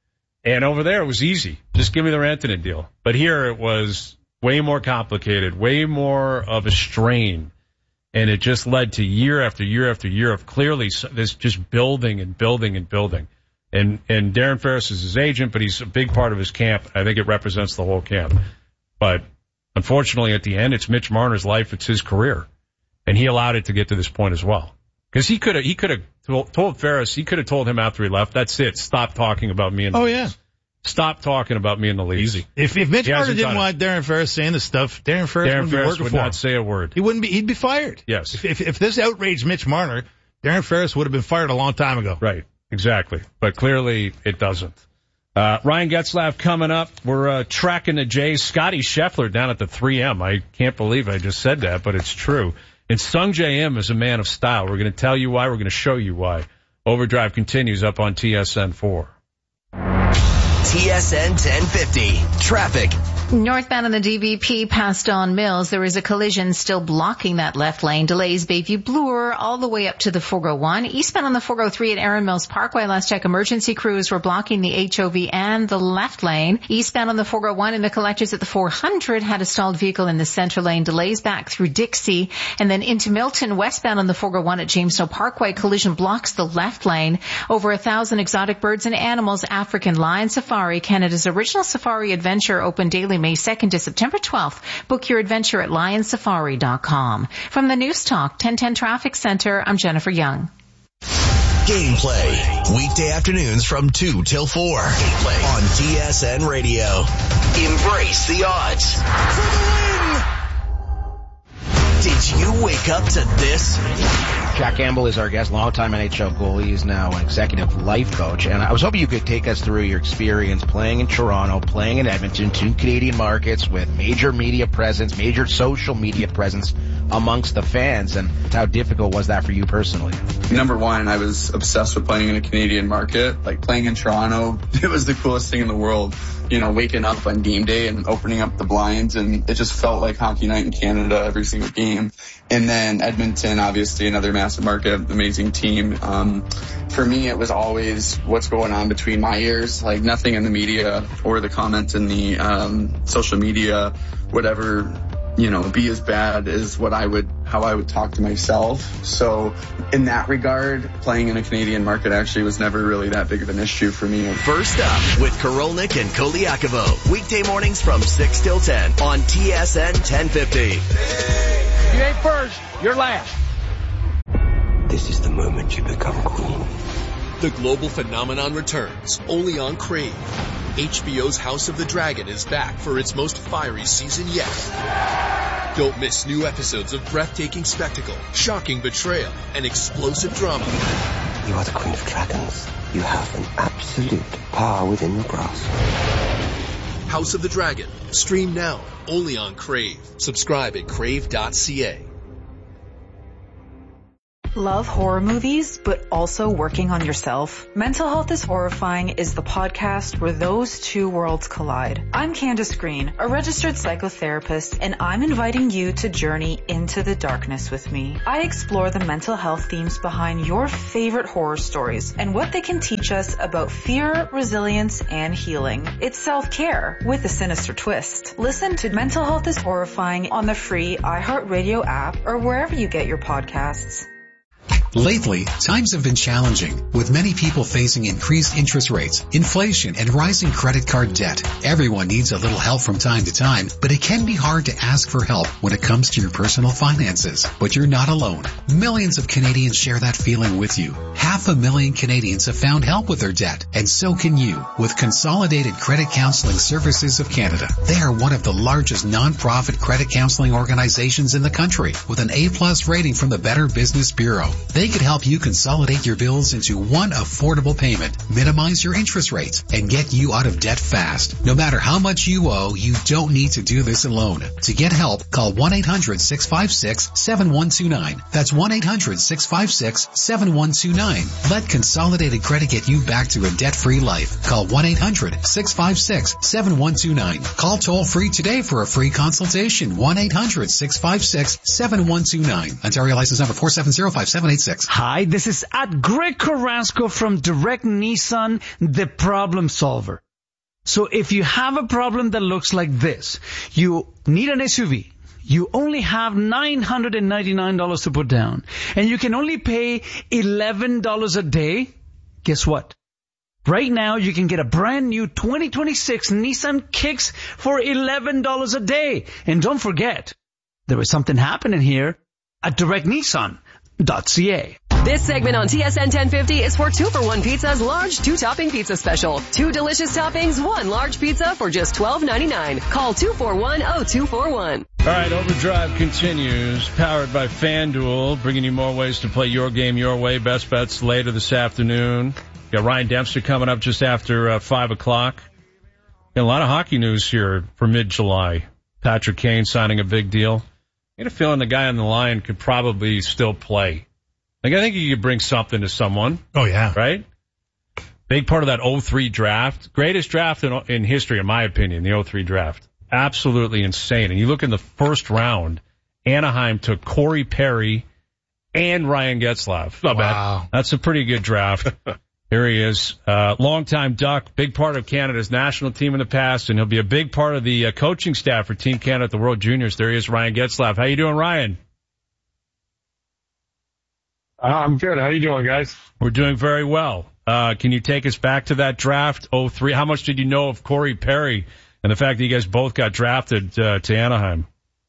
And over there, it was easy. Just give me the Rantanen deal. But here it was way more complicated, way more of a strain. And it just led to year after year after year of clearly this just building and building and building. And and Darren Ferris is his agent, but he's a big part of his camp. I think it represents the whole camp. But unfortunately, at the end, it's Mitch Marner's life. It's his career. And he allowed it to get to this point as well. Because he could have he could have told, told Ferris, he could have told him after he left, that's it. Stop talking about me and the Oh, Leafs. yeah. Stop talking about me in the Leafs. Easy. If if Mitch He Marner hasn't didn't done want Darren Ferris saying this stuff, Darren Ferris Darren wouldn't Ferris be working would for him. not say a word. He wouldn't be. He'd be fired. Yes. If if, if this outraged Mitch Marner, Darren Ferris would have been fired a long time ago. Right. Exactly. But clearly it doesn't. Uh, Ryan Getzlaff coming up. We're uh, tracking the Jays. Scotty Scheffler down at the three M. I can't believe I just said that, but it's true. And Sung J M is a man of style. We're going to tell you why. We're going to show you why. Overdrive continues up on T S N four. T S N ten fifty. Traffic. Northbound on the D V P past Don Mills, there is a collision still blocking that left lane. Delays Bayview Bloor all the way up to the four oh one. Eastbound on the four oh three at Erin Mills Parkway, last check, emergency crews were blocking the H O V and the left lane. Eastbound on the four oh one in the collectors at the four hundred had a stalled vehicle in the center lane. Delays back through Dixie. And then into Milton, westbound on the four oh one at Jamestown Parkway, collision blocks the left lane. Over a thousand exotic birds and animals, African Lion Safari, Canada's original safari adventure, open daily May second to September twelfth. Book your adventure at lion safari dot com. From the News Talk ten ten Traffic Center, I'm Jennifer Young. Gameplay. Weekday afternoons from two till four. Gameplay on T S N Radio. Embrace the odds. For the win! Did you wake up to this? Jack Campbell is our guest, longtime N H L goalie. He's now an executive life coach. And I was hoping you could take us through your experience playing in Toronto, playing in Edmonton, two Canadian markets with major media presence, major social media presence amongst the fans. And how difficult was that for you personally? Number one, I was obsessed with playing in a Canadian market. Like playing in Toronto, it was the coolest thing in the world. You know, waking up on game day and opening up the blinds, and it just felt like hockey night in Canada every single game. And then Edmonton, obviously another massive market, amazing team. Um, for me, it was always what's going on between my ears, like nothing in the media or the comments in the um, social media, whatever, you know, be as bad as what I would, how I would talk to myself. So in that regard, playing in a Canadian market actually was never really that big of an issue for me. First up with Korolnik and Koliakovo. Weekday mornings from six till ten on T S N ten fifty. You ain't first, you're last. This is the moment you become queen. The global phenomenon returns, only on Crave. H B O's House of the Dragon is back for its most fiery season yet. Don't miss new episodes of breathtaking spectacle, shocking betrayal, and explosive drama. You are the Queen of Dragons. You have an absolute power within your grasp. House of the Dragon. Stream now, only on Crave. Subscribe at crave dot c a. Love horror movies, but also working on yourself? Mental Health is Horrifying is the podcast where those two worlds collide. I'm Candace Green, a registered psychotherapist, and I'm inviting you to journey into the darkness with me. I explore the mental health themes behind your favorite horror stories and what they can teach us about fear, resilience, and healing. It's self-care with a sinister twist. Listen to Mental Health is Horrifying on the free iHeartRadio app or wherever you get your podcasts. Lately, times have been challenging, with many people facing increased interest rates, inflation, and rising credit card debt. Everyone needs a little help from time to time, but it can be hard to ask for help when it comes to your personal finances. But you're not alone. Millions of Canadians share that feeling with you. Half a million Canadians have found help with their debt, and so can you with Consolidated Credit Counseling Services of Canada. They are one of the largest non-profit credit counseling organizations in the country, with an A-plus rating from the Better Business Bureau. They could help you consolidate your bills into one affordable payment, minimize your interest rates, and get you out of debt fast. No matter how much you owe, you don't need to do this alone. To get help, call one eight hundred six five six seven one two nine. That's one eight hundred six five six seven one two nine. Let Consolidated Credit get you back to a debt-free life. Call one eight hundred six five six seven one two nine. Call toll-free today for a free consultation. one eight hundred six five six seven one two nine. Ontario license number four seven zero five seven eight six. Hi, this is at Greg Carrasco from Direct Nissan, the problem solver. So if you have a problem that looks like this, you need an S U V, you only have nine hundred ninety-nine dollars to put down, and you can only pay eleven dollars a day, guess what? Right now, you can get a brand new twenty twenty-six Nissan Kicks for eleven dollars a day. And don't forget, there is something happening here at direct nissan dot c a. This segment on T S N ten fifty is for two for one Pizza's large two-topping pizza special. Two delicious toppings, one large pizza for just twelve ninety-nine. Call two four one oh two four one. All right, Overdrive continues, powered by FanDuel, bringing you more ways to play your game your way. Best bets later this afternoon. Got Ryan Dempster coming up just after uh, five o'clock. Got a lot of hockey news here for mid-July. Patrick Kane signing a big deal. I get a feeling the guy on the line could probably still play. Like, I think you could bring something to someone. Oh, yeah. Right? Big part of that oh three draft. Greatest draft in, in history, in my opinion, the oh three draft. Absolutely insane. And you look in the first round, Anaheim took Corey Perry and Ryan Getzlaf. Not wow. bad. That's a pretty good draft. Here he is. Uh, longtime Duck, big part of Canada's national team in the past, and he'll be a big part of the uh, coaching staff for Team Canada at the World Juniors. There he is, Ryan Getzlaf. How you doing, Ryan? Uh, I'm good. How you doing, guys? We're doing very well. Uh, can you take us back to that draft, oh three? How much did you know of Corey Perry and the fact that you guys both got drafted uh, to Anaheim?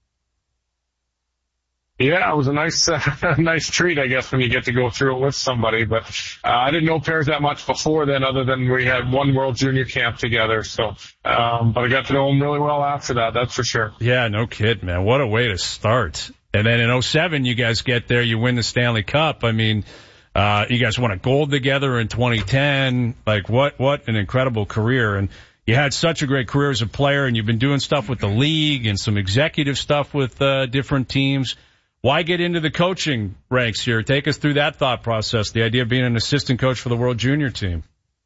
Yeah, it was a nice, uh, nice treat, I guess, when you get to go through it with somebody. But uh, I didn't know Perry that much before then, other than we had one World Junior camp together. So, um, but I got to know him really well after that. That's for sure. Yeah, no kid, man. What a way to start. And then in oh seven, you guys get there, you win the Stanley Cup. I mean, uh, you guys won a gold together in twenty ten. Like, what, what an incredible career. And you had such a great career as a player, and you've been doing stuff with the league and some executive stuff with, uh, different teams. Why get into the coaching ranks here? Take us through that thought process, the idea of being an assistant coach for the World Junior team.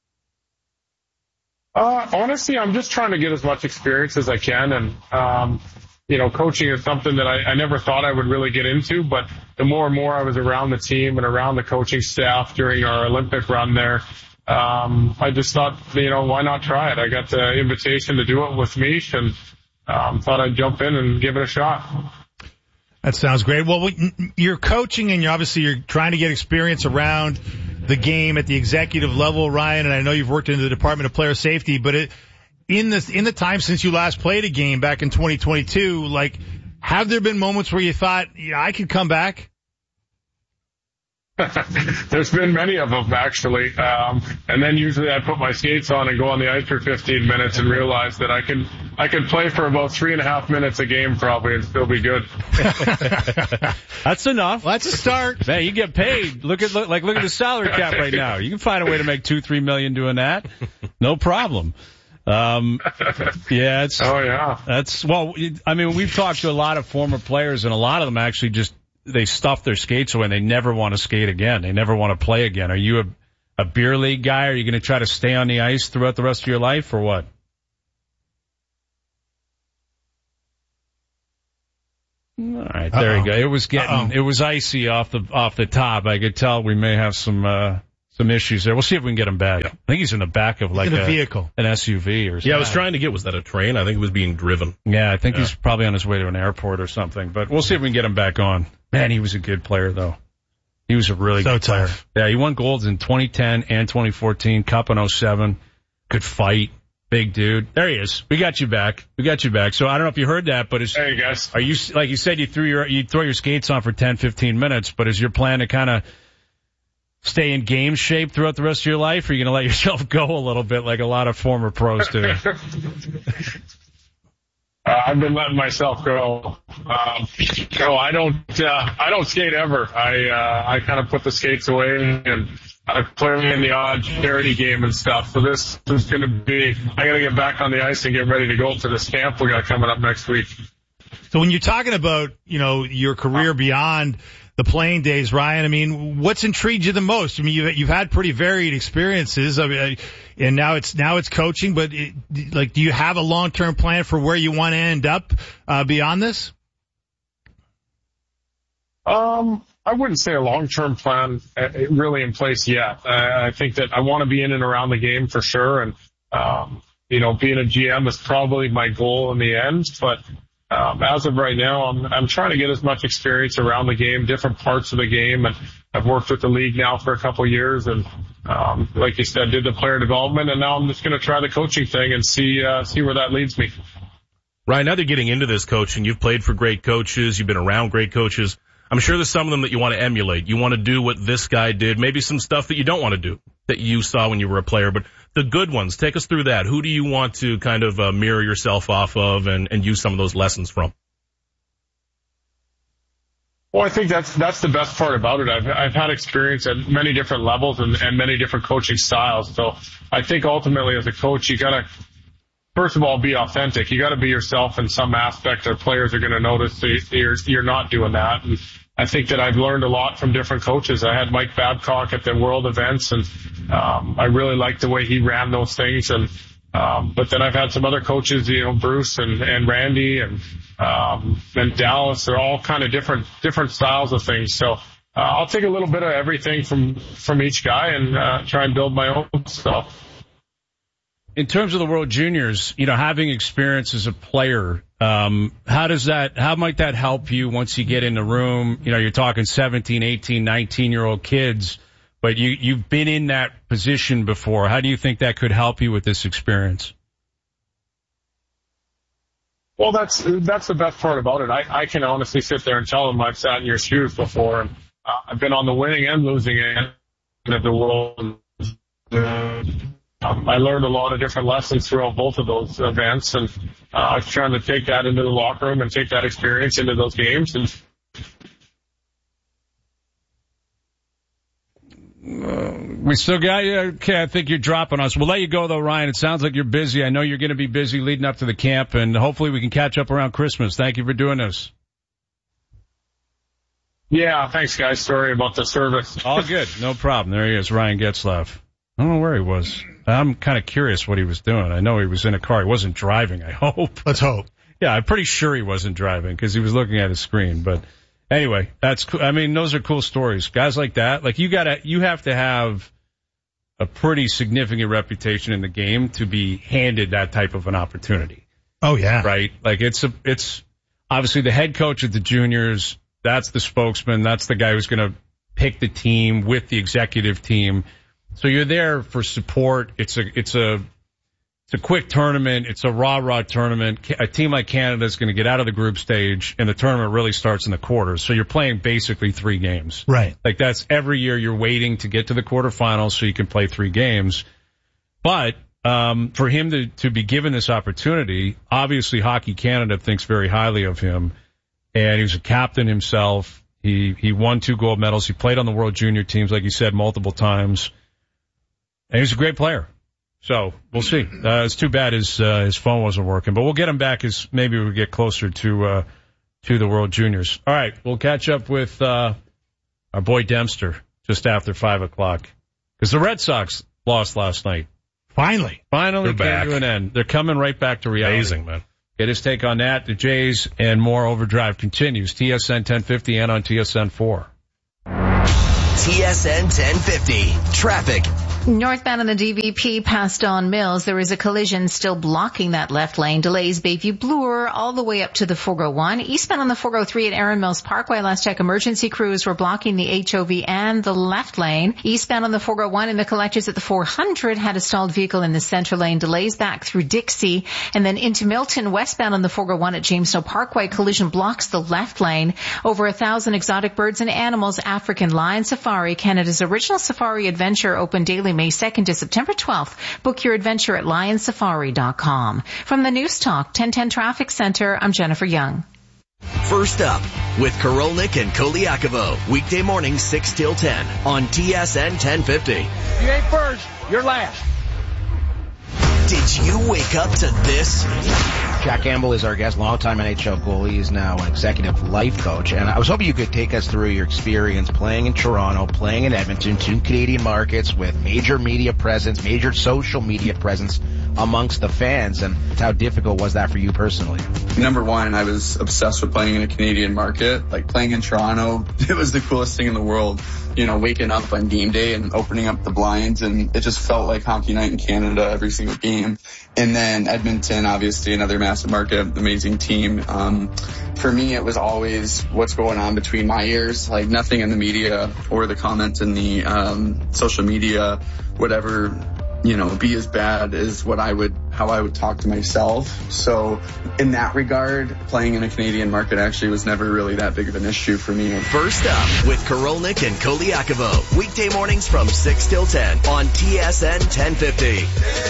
Uh, honestly, I'm just trying to get as much experience as I can. And, um, you know, coaching is something that I, I never thought I would really get into, but the more and more I was around the team and around the coaching staff during our Olympic run there, um, I just thought, you know, why not try it? I got the invitation to do it with Mish and, um, thought I'd jump in and give it a shot. That sounds great. Well, we, you're coaching and you're obviously you're trying to get experience around the game at the executive level, Ryan, and I know you've worked in the Department of Player Safety, but it, in the, in the time since you last played a game back in twenty twenty-two, like, have there been moments where you thought, yeah, I could come back? There's been many of them, actually. Um, and then usually I put my skates on and go on the ice for fifteen minutes and realize that I can, I can play for about three and a half minutes a game probably and still be good. That's enough. Well, that's a start. Man, you get paid. Look at, look, like, look at the salary cap right now. You can find a way to make two, three million doing that. No problem. Um, yeah, it's, oh yeah, that's, well, I mean, we've talked to a lot of former players and a lot of them actually just, they stuff their skates away and they never want to skate again. They never want to play again. Are you a, a beer league guy? Are you going to try to stay on the ice throughout the rest of your life or what? All right, there Uh-oh. you go. It was getting, Uh-oh. it was icy off the off the top. I could tell we may have some uh, some issues there. We'll see if we can get him back. Yeah. I think he's in the back of He's like in a a vehicle, an S U V or something. Yeah, I was trying to get, was that a train? I think it was being driven. Yeah, I think Yeah. he's probably on his way to an airport or something. But we'll see if we can get him back on. Man, he was a good player though. He was a really so good player. tough. Yeah, he won golds in twenty ten and twenty fourteen, Cup in oh seven. Could fight. Big dude. There he is. We got you back. We got you back. So I don't know if you heard that, but is, hey guys, are you, like you said, you threw your, you throw your skates on for ten, fifteen minutes, but is your plan to kind of stay in game shape throughout the rest of your life, or are you going to let yourself go a little bit like a lot of former pros do? uh, I've been letting myself go. Um, no, I don't. Uh, I don't skate ever. I uh, I kind of put the skates away and I play in the odd charity game and stuff. So this is going to be. I got to get back on the ice and get ready to go to this camp we got coming up next week. So when you're talking about, you know, your career beyond the playing days, Ryan, I mean, what's intrigued you the most? I mean, you've, you've had pretty varied experiences. I mean, and now it's, now it's coaching, but it, like, do you have a long-term plan for where you want to end up, uh, beyond this? Um, I wouldn't say a long-term plan uh, really in place yet. Uh, I think that I want to be in and around the game for sure. And, um, you know, being a G M is probably my goal in the end, but Um, as of right now, I'm, I'm trying to get as much experience around the game, different parts of the game, and I've worked with the league now for a couple of years, and um, like you said, did the player development, and now I'm just going to try the coaching thing and see uh, see where that leads me. Ryan, now that you're getting into this coaching, you've played for great coaches, you've been around great coaches. I'm sure there's some of them that you want to emulate. You want to do what this guy did, maybe some stuff that you don't want to do that you saw when you were a player, but the good ones, take us through that. Who do you want to kind of uh, mirror yourself off of and, and use some of those lessons from? Well, I think that's that's the best part about it. I've I've had experience at many different levels and, and many different coaching styles. So I think ultimately as a coach, you gotta first of all be authentic. You got to be yourself in some aspect, or players are going to notice that you're you're not doing that. And I think that I've learned a lot from different coaches. I had Mike Babcock at the World events, and um, I really liked the way he ran those things. And um, but then I've had some other coaches, you know, Bruce and, and Randy and um, and Dallas. They're all kind of different different styles of things. So uh, I'll take a little bit of everything from from each guy and uh, try and build my own stuff. In terms of the World Juniors, you know, having experience as a player, um, how does that, how might that help you once you get in the room? You know, you're talking seventeen, eighteen, nineteen year old kids, but you, you've been in that position before. How do you think that could help you with this experience? Well, that's, that's the best part about it. I, I can honestly sit there and tell them I've sat in your shoes before, and uh, I've been on the winning and losing end of the world. Uh, Um, I learned a lot of different lessons throughout both of those events, and uh, I was trying to take that into the locker room and take that experience into those games. And uh, we still got you. Okay, I think you're dropping us. We'll let you go, though, Ryan. It sounds like you're busy. I know you're going to be busy leading up to the camp, and hopefully we can catch up around Christmas. Thank you for doing this. Yeah, thanks, guys. Sorry about the service. All good. No problem. There he is, Ryan Getzlaf. I don't know where he was. I'm kind of curious what he was doing. I know he was in a car. He wasn't driving, I hope. Let's hope. Yeah, I'm pretty sure he wasn't driving because he was looking at his screen. But anyway, that's cool. I mean, those are cool stories. Guys like that, like you gotta, you have to have a pretty significant reputation in the game to be handed that type of an opportunity. Oh, yeah. Right? Like it's a, it's obviously the head coach of the juniors. That's the spokesman. That's the guy who's going to pick the team with the executive team. So you're there for support. It's a, it's a, it's a quick tournament. It's a rah-rah tournament. A team like Canada is going to get out of the group stage, and the tournament really starts in the quarters. So you're playing basically three games. Right. Like that's every year you're waiting to get to the quarterfinals so you can play three games. But, um, for him to, to be given this opportunity, obviously Hockey Canada thinks very highly of him, and he was a captain himself. He, he won two gold medals. He played on the World Junior teams, like you said, multiple times. And he's a great player. So we'll see. Uh, it's too bad his, uh, his phone wasn't working, but we'll get him back as maybe we get closer to, uh, to the World Juniors. All right, we'll catch up with uh, our boy Dempster just after five o'clock because the Red Sox lost last night. Finally. Finally They're came back. to an end. They're coming right back to reality. Amazing, man. Get his take on that, the Jays, and more. Overdrive continues. T S N ten fifty and on T S N four. T S N ten fifty. Traffic. Northbound on the D V P past Don Mills, there is a collision still blocking that left lane. Delays Bayview Bloor all the way up to the four oh one. Eastbound on the four oh three at Erin Mills Parkway. Last check, emergency crews were blocking the H O V and the left lane. Eastbound on the four oh one in the collectors at the four hundred had a stalled vehicle in the center lane. Delays back through Dixie. And then into Milton, westbound on the four oh one at Jamestown Parkway. Collision blocks the left lane. Over a thousand exotic birds and animals. African Lion Safari, Canada's original safari adventure, open daily May second to September twelfth. Book your adventure at lion safari dot com. From the News Talk ten ten Traffic Center, I'm Jennifer Young. First up with Korolnik and Koliakovo. Weekday mornings six till ten on T S N ten fifty. You ain't first, you're last. Did you wake up to this? Jack Campbell is our guest, longtime N H L goalie. He's now an executive life coach. And I was hoping you could take us through your experience playing in Toronto, playing in Edmonton, two Canadian markets with major media presence, major social media presence amongst the fans. And how difficult was that for you personally? Number one, I was obsessed with playing in a Canadian market. Like playing in Toronto, it was the coolest thing in the world. You know, waking up on game day and opening up the blinds, and it just felt like hockey night in Canada every single game. And then Edmonton, obviously another massive market, amazing team. Um, for me, it was always what's going on between my ears, like nothing in the media or the comments in the um, social media, whatever, you know, be as bad as what I would, how I would talk to myself. So in that regard, playing in a Canadian market actually was never really that big of an issue for me. First up with Korolnik and Koliakovo. Weekday mornings from six till ten on T S N ten fifty.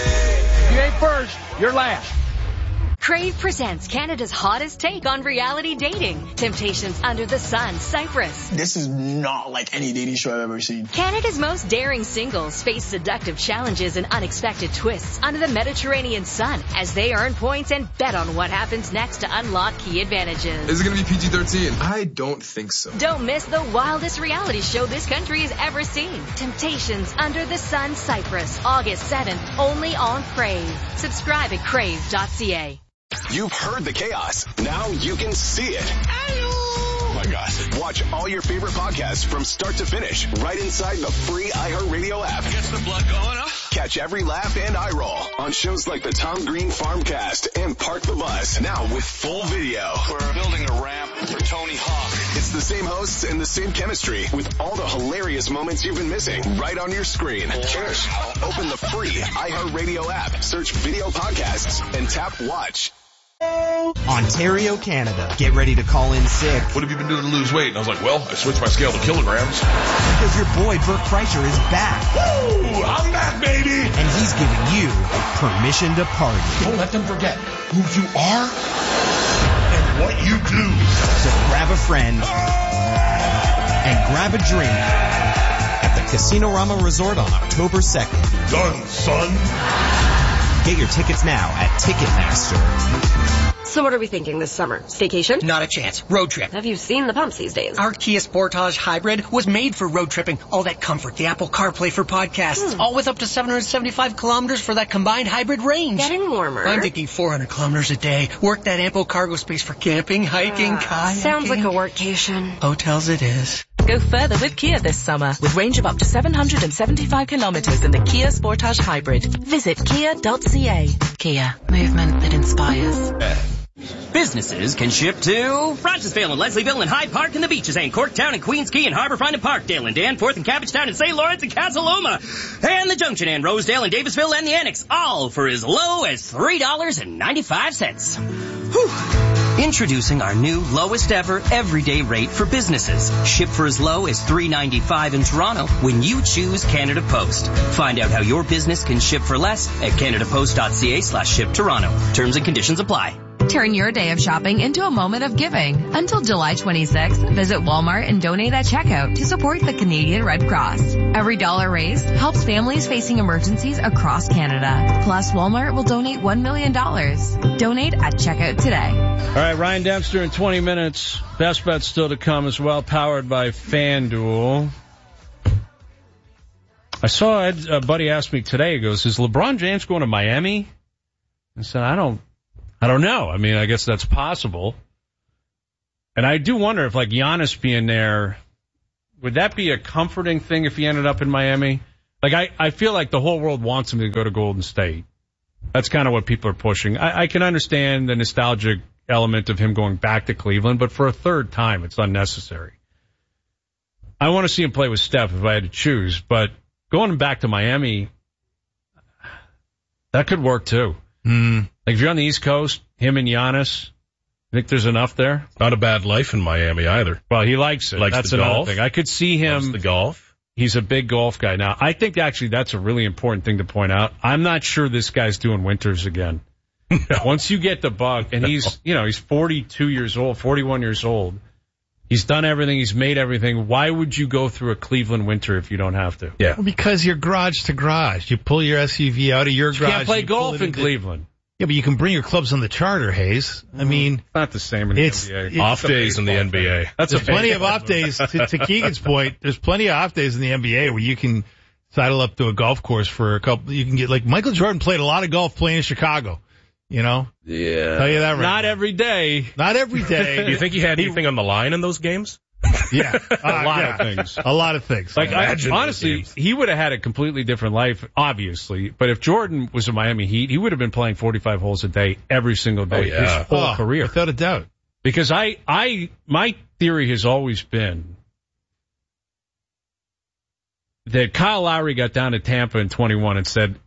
You ain't first, you're last. Crave presents Canada's hottest take on reality dating. Temptations Under the Sun, Cyprus. This is not like any dating show I've ever seen. Canada's most daring singles face seductive challenges and unexpected twists under the Mediterranean sun as they earn points and bet on what happens next to unlock key advantages. Is it going to be P G thirteen? I don't think so. Don't miss the wildest reality show this country has ever seen. Temptations Under the Sun, Cyprus. August seventh, only on Crave. Subscribe at crave dot c a. You've heard the chaos. Now you can see it. Oh my gosh. Watch all your favorite podcasts from start to finish right inside the free iHeartRadio app. Gets the blood going, huh? Catch every laugh and eye roll on shows like the Tom Green Farmcast and Park the Bus. Now with full video. We're building a ramp for Tony Hawk. It's the same hosts and the same chemistry with all the hilarious moments you've been missing right on your screen. Cheers. Open the free iHeartRadio app, search video podcasts, and tap watch. Ontario, Canada. Get ready to call in sick. What have you been doing to lose weight? And I was like, well, I switched my scale to kilograms. Because your boy Bert Kreischer is back. Woo! I'm back, baby! And he's giving you permission to party. Don't let them forget who you are and what you do. So grab a friend and grab a drink at the Casino Rama Resort on October second. Done, son. Get your tickets now at Ticketmaster. So what are we thinking this summer? Staycation? Not a chance. Road trip. Have you seen the pumps these days? Our Kia Sportage Hybrid was made for road tripping. All that comfort, the Apple CarPlay for podcasts, hmm. all with up to seven hundred seventy-five kilometers for that combined hybrid range. Getting warmer. I'm thinking four hundred kilometers a day. Work that ample cargo space for camping, hiking, uh, kayaking. Sounds like a workcation. Hotels it is. Go further with Kia this summer with range of up to seven hundred seventy-five kilometers in the Kia Sportage Hybrid. Visit kia dot c a. Kia, movement that inspires. Businesses can ship to Rochesville and Leslieville and Hyde Park and the Beaches and Corktown and Queens Quay and Harborfront and Parkdale and Danforth and Cabbagetown and Saint Lawrence and Casa Loma and the Junction and Rosedale and Davisville and the Annex, all for as low as three dollars and ninety-five cents. Whew. Introducing our new lowest ever everyday rate for businesses. Ship for as low as three dollars and ninety-five cents in Toronto when you choose Canada Post. Find out how your business can ship for less at canada post dot c a slash ship Toronto. Terms and conditions apply. Turn your day of shopping into a moment of giving. Until July twenty-sixth, visit Walmart and donate at checkout to support the Canadian Red Cross. Every dollar raised helps families facing emergencies across Canada. Plus, Walmart will donate one million dollars. Donate at checkout today. All right, Ryan Dempster in twenty minutes. Best bet still to come as well, powered by FanDuel. I saw a buddy ask me today, he goes, is LeBron James going to Miami? I said, I don't, I don't know. I mean, I guess that's possible. And I do wonder if, like, Giannis being there, would that be a comforting thing if he ended up in Miami? Like, I, I feel like the whole world wants him to go to Golden State. That's kind of what people are pushing. I, I can understand the nostalgic element of him going back to Cleveland, but for a third time, it's unnecessary. I want to see him play with Steph if I had to choose, but going back to Miami, that could work too. Mm. Like if you're on the East Coast, him and Giannis, I think there's enough there. Not a bad life in Miami either. Well, he likes it. Likes that's the another golf. thing. I could see him. Loves the golf. He's a big golf guy. Now, I think actually that's a really important thing to point out. I'm not sure this guy's doing winters again. No. Once you get the bug, and he's, you know, he's forty-two years old, forty-one years old. He's done everything. He's made everything. Why would you go through a Cleveland winter if you don't have to? Yeah. Well, because you're garage to garage. You pull your S U V out of your You garage. can't play you pull golf it in into- Cleveland. Yeah, but you can bring your clubs on the charter, Hayes. I mean, Not the same in the it's, N B A. it's Off days in the N B A. That's there's a plenty of off days. To, to Keegan's point, there's plenty of off days in the N B A where you can sidle up to a golf course for a couple. You can get like Michael Jordan played a lot of golf playing in Chicago. You know, Yeah. tell you that right. Not now. every day. Not every day. Do you think he had anything on the line in those games? Yeah, uh, A lot yeah. of things. A lot of things. Like, I, Imagine those honestly, games. he would have had a completely different life, obviously. But if Jordan was a Miami Heat, he would have been playing forty-five holes a day every single day Oh, yeah. his whole Oh, career. without a doubt. Because I, I, my theory has always been that Kyle Lowry got down to Tampa in twenty-one and said,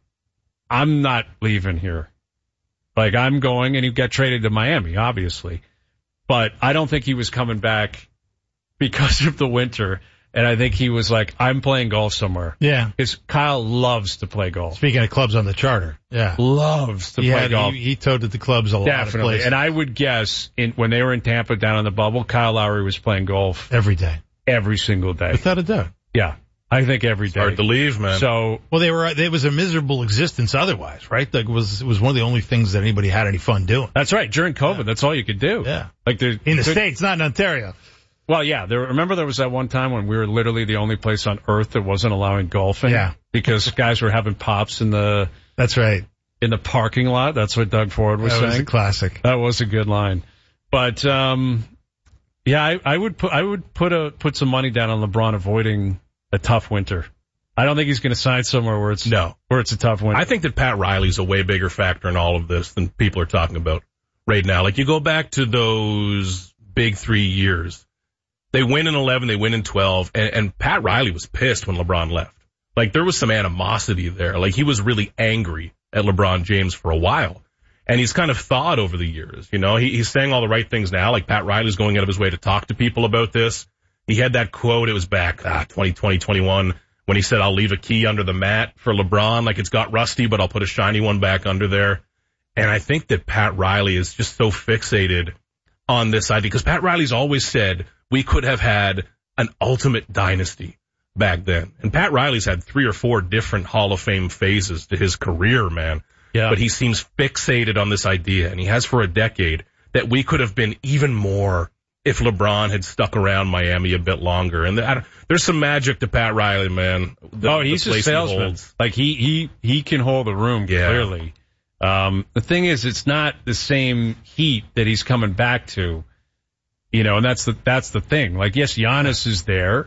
I'm not leaving here. Like, I'm going, and he got traded to Miami, obviously. But I don't think he was coming back because of the winter. And I think he was like, I'm playing golf somewhere. Yeah. Because Kyle loves to play golf. Speaking of clubs on the charter. Yeah. Loves to He, play had, golf. he, he toted the clubs a lot of Definitely. places. And I would guess in, when they were in Tampa down on the bubble, Kyle Lowry was playing golf every day. every single day. Without a doubt. Yeah. I think every day. Hard to leave, man. So, Well, they were, it was a miserable existence otherwise, right? Like it was, it was one of the only things that anybody had any fun doing. that's right. During COVID, yeah. That's all you could do. Yeah. Like there, In the there- States, not in Ontario. Well, yeah. There, remember there was that one time when we were literally the only place on earth that wasn't allowing golfing? Yeah. Because guys were having pops in the, That's right. in the parking lot. That's what Doug Ford was That saying. was a classic. That was a good line. But, um, yeah, I, I would put, I would put a, put some money down on LeBron avoiding a tough winter. I don't think he's going to sign somewhere where it's, No. where it's a tough winter. I think that Pat Riley's a way bigger factor in all of this than people are talking about right now. Like, you go back to those big three years. They win in eleven, they win in twelve, and, and Pat Riley was pissed when LeBron left. Like, there was some animosity there. Like, he was really angry at LeBron James for a while. And he's kind of thawed over the years, you know. He, he's saying all the right things now. Like, Pat Riley's going out of his way to talk to people about this. He had that quote, it was back, ah, twenty twenty, twenty-one, when he said, I'll leave a key under the mat for LeBron. Like, it's got rusty, but I'll put a shiny one back under there. And I think that Pat Riley is just so fixated on this idea, because Pat Riley's always said we could have had an ultimate dynasty back then. And Pat Riley's had three or four different Hall of Fame phases to his career, man. Yeah. But he seems fixated on this idea, and he has for a decade, that we could have been even more if LeBron had stuck around Miami a bit longer. And I, there's some magic to Pat Riley, man. The, oh, he's the a place he salesman. holds. Like he, he, he can hold a room, Yeah. clearly. Um, the thing is, it's not the same heat that he's coming back to, you know, and that's the, that's the thing. Like, yes, Giannis is there,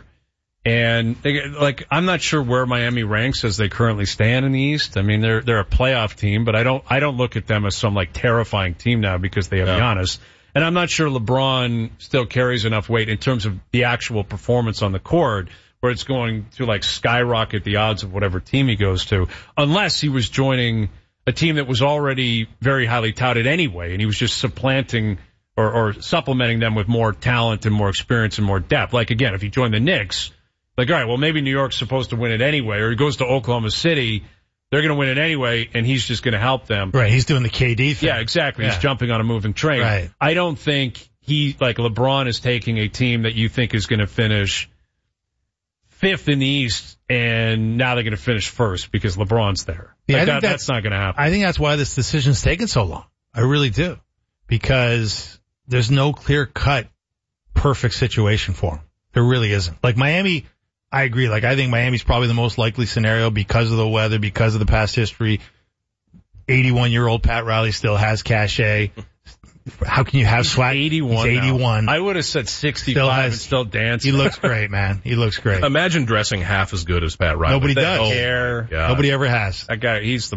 and they, like, I'm not sure where Miami ranks as they currently stand in the East. I mean, they're, they're a playoff team, but I don't, I don't look at them as some like terrifying team now because they have Yeah. Giannis. And I'm not sure LeBron still carries enough weight in terms of the actual performance on the court where it's going to like skyrocket the odds of whatever team he goes to, unless he was joining a team that was already very highly touted anyway, and he was just supplanting or, or supplementing them with more talent and more experience and more depth. Like, again, if he joined the Knicks, like, all right, well, maybe New York's supposed to win it anyway, or he goes to Oklahoma City, they're going to win it anyway, and he's just going to help them. Right, he's doing the K D thing. Yeah, exactly. Yeah. He's jumping on a moving train. Right. I don't think he, like LeBron is taking a team that you think is going to finish fifth in the East, and now they're going to finish first because LeBron's there. Yeah, like I think that, that's, that's not going to happen. I think that's why this decision's taken so long. I really do. Because there's no clear-cut perfect situation for him. There really isn't. Like Miami, I agree. Like I think Miami's probably the most likely scenario because of the weather, because of the past history. eighty-one-year-old Pat Riley still has cachet. How can you have swag? eighty-one. He's eighty-one. Now. I would have said sixty-five still has, and still dancing. He looks great, man. He looks great. Imagine dressing half as good as Pat Riley. Nobody does. Oh, care. Nobody ever has. That guy, he's the